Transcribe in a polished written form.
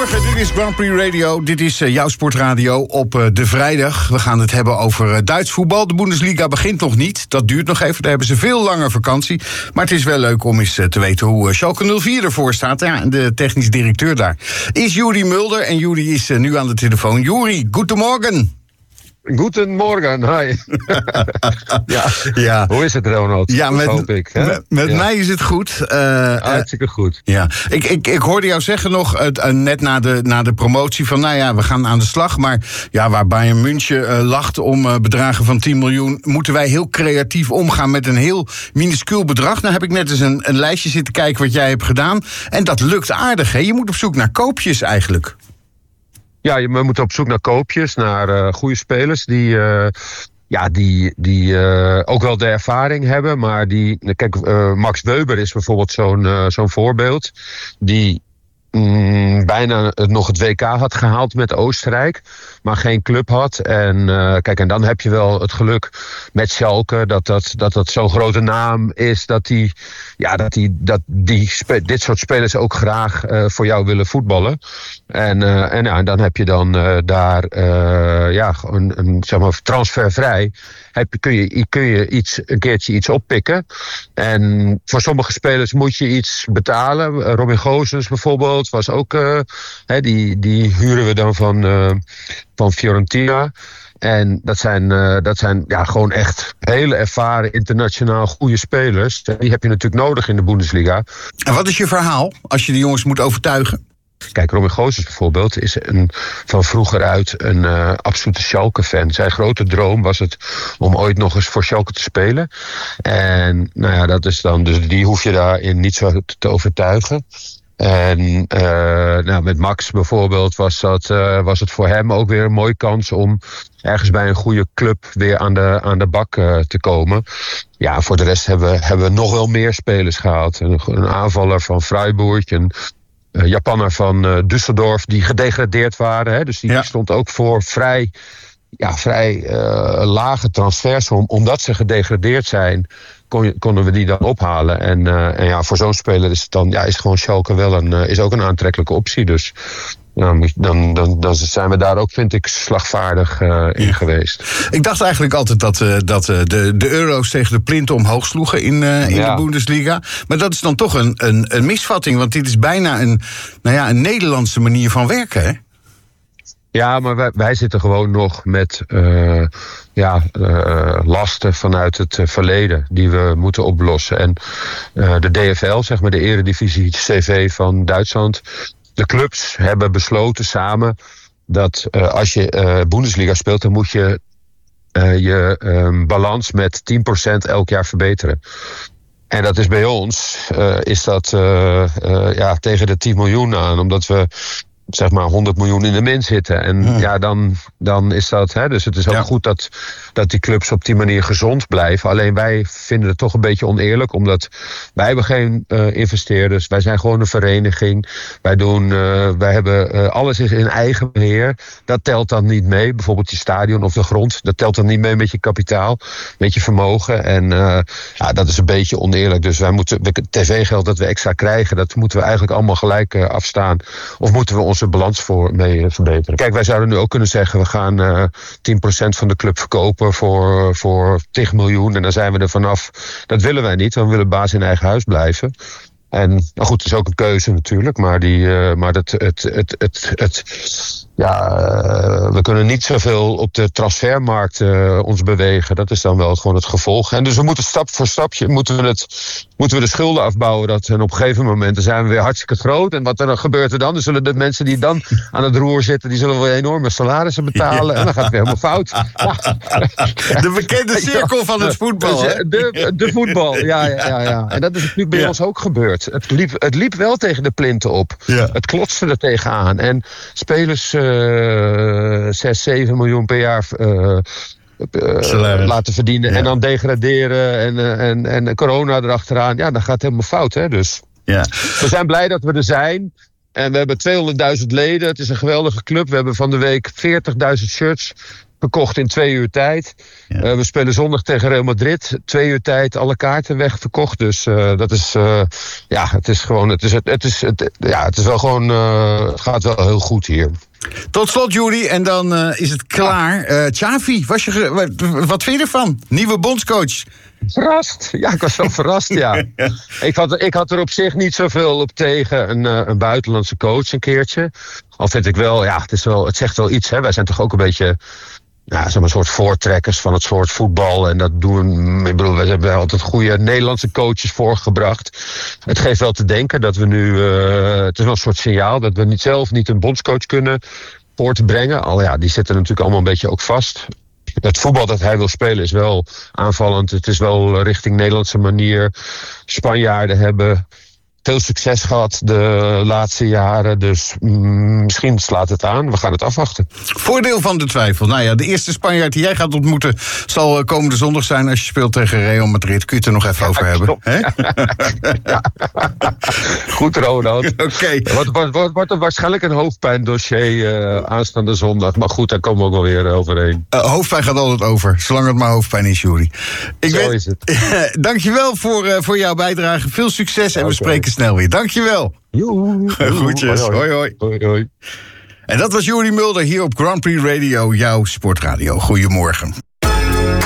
Goedemorgen, dit is Grand Prix Radio. Dit is jouw sportradio op de vrijdag. We gaan het hebben over Duits voetbal. De Bundesliga begint nog niet. Dat duurt nog even, daar hebben ze veel langer vakantie. Maar het is wel leuk om eens te weten hoe Schalke 04 ervoor staat. Ja, de technisch directeur daar is Juri Mulder. En Juri is nu aan de telefoon. Juri, goedemorgen. Goedemorgen, hi. Ja. Hoe is het, Ronald? Ja, hoop ik. Hè? Met mij is het goed. Hartstikke goed. Ja. Ik hoorde jou zeggen nog, net na de promotie, van nou ja, we gaan aan de slag. Maar ja, waar Bayern München lacht om bedragen van 10 miljoen... moeten wij heel creatief omgaan met een heel minuscuul bedrag. Nou heb ik net eens een lijstje zitten kijken wat jij hebt gedaan. En dat lukt aardig, hè? Je moet op zoek naar koopjes eigenlijk. Ja, we moeten op zoek naar koopjes, naar goede spelers die ook wel de ervaring hebben. Maar Max Weber is bijvoorbeeld zo'n voorbeeld. Die bijna nog het WK had gehaald met Oostenrijk, maar geen club had. En dan heb je wel het geluk met Schalke dat zo'n grote naam is dat dit soort spelers ook graag voor jou willen voetballen. En dan heb je dan daar transfervrij kun je een keertje iets oppikken. En voor sommige spelers moet je iets betalen. Robin Gosens bijvoorbeeld was ook, die huren we dan van Fiorentina. En dat zijn gewoon echt hele ervaren, internationaal goede spelers. Die heb je natuurlijk nodig in de Bundesliga. En wat is je verhaal als je de jongens moet overtuigen? Kijk, Robin Gosens bijvoorbeeld is van vroeger uit een absolute Schalke-fan. Zijn grote droom was het om ooit nog eens voor Schalke te spelen. En dat is dan, dus die hoef je daarin niet zo te overtuigen. En met Max bijvoorbeeld was het voor hem ook weer een mooie kans om ergens bij een goede club weer aan de bak te komen. Ja, voor de rest hebben we nog wel meer spelers gehaald. Een aanvaller van Freiburg, een Japanner van Düsseldorf die gedegradeerd waren. Hè, dus die stond ook voor vrij lage transfers. Omdat ze gedegradeerd zijn, konden we die dan ophalen. En voor zo'n speler is het dan is gewoon Schalke wel is ook een aantrekkelijke optie. Dus dan zijn we daar ook, vind ik, slagvaardig in geweest. Ik dacht eigenlijk altijd dat de euro's tegen de plinten omhoog sloegen in de Bundesliga. Maar dat is dan toch een misvatting. Want dit is bijna een Nederlandse manier van werken, hè? Ja, maar wij zitten gewoon nog met lasten vanuit het verleden die we moeten oplossen. En de DFL, zeg maar de eredivisie CV van Duitsland, de clubs hebben besloten samen dat als je Bundesliga speelt, dan moet je je balans met 10% elk jaar verbeteren. En dat is bij ons, tegen de 10 miljoen aan, omdat we zeg maar 100 miljoen in de min zitten. En dan is dat. Hè, dus het is ook goed dat die clubs op die manier gezond blijven. Alleen wij vinden het toch een beetje oneerlijk, omdat wij hebben geen investeerders. Wij zijn gewoon een vereniging. Wij hebben alles is in eigen beheer. Dat telt dan niet mee. Bijvoorbeeld je stadion of de grond. Dat telt dan niet mee met je kapitaal, met je vermogen. En dat is een beetje oneerlijk. Dus wij moeten tv-geld dat we extra krijgen, dat moeten we eigenlijk allemaal gelijk afstaan. Of moeten we onze balans mee verbeteren. Kijk, wij zouden nu ook kunnen zeggen, we gaan 10% van de club verkopen voor 10 miljoen. En dan zijn we er vanaf. Dat willen wij niet, want we willen baas in eigen huis blijven. En goed, het is ook een keuze natuurlijk, maar we kunnen niet zoveel op de transfermarkt ons bewegen. Dat is dan wel gewoon het gevolg. En dus we moeten stap voor stapje moeten we de schulden afbouwen. En op een gegeven moment dan zijn we weer hartstikke groot. En wat er dan gebeurt er dan? Dan zullen de mensen die dan aan het roer zitten, die zullen weer enorme salarissen betalen. En dan gaat het weer helemaal fout. Ja. De bekende cirkel van het voetbal. De voetbal, ja. En dat is natuurlijk bij ons ook gebeurd. Het liep wel tegen de plinten op. Ja. Het klotste er tegenaan. En spelers 6, 7 miljoen per jaar laten verdienen. Ja. En dan degraderen en corona erachteraan. Ja, dan gaat het helemaal fout. Hè? Dus we zijn blij dat we er zijn. En we hebben 200.000 leden. Het is een geweldige club. We hebben van de week 40.000 shirts verkocht in 2 uur tijd. Ja. We spelen zondag tegen Real Madrid. 2 uur tijd alle kaarten wegverkocht. Dus dat is... het is gewoon... Het is wel gewoon... het gaat wel heel goed hier. Tot slot, Juri, en dan is het klaar. Xavi, wat vind je ervan? Nieuwe bondscoach. Verrast. Ja, ik was wel verrast, ja. Ik had er op zich niet zoveel op tegen een buitenlandse coach een keertje. Al vind ik wel, het zegt wel iets. Hè. Wij zijn toch ook een beetje... een soort voortrekkers van het soort voetbal. En dat doen we... Ik bedoel, we hebben altijd goede Nederlandse coaches voorgebracht. Het geeft wel te denken dat we nu... het is wel een soort signaal dat we zelf niet een bondscoach kunnen voortbrengen. Die zitten natuurlijk allemaal een beetje ook vast. Het voetbal dat hij wil spelen is wel aanvallend. Het is wel richting Nederlandse manier. Spanjaarden hebben veel succes gehad de laatste jaren. Dus misschien slaat het aan. We gaan het afwachten. Voordeel van de twijfel. Nou ja, de eerste Spanjaard die jij gaat ontmoeten zal komende zondag zijn als je speelt tegen Real Madrid. Kun je het er nog even over hebben? Ja. Goed, Ronald. Oké. Wordt er waarschijnlijk een hoofdpijndossier aanstaande zondag. Maar goed, daar komen we ook wel weer overheen. Hoofdpijn gaat altijd over, zolang het maar hoofdpijn is, Juri. Is het. Dankjewel voor jouw bijdrage. Veel succes en we spreken snel weer. Dankjewel. Groetjes. Hoi. Hoi. En dat was Juri Mulder hier op Grand Prix Radio, jouw sportradio. Goedemorgen.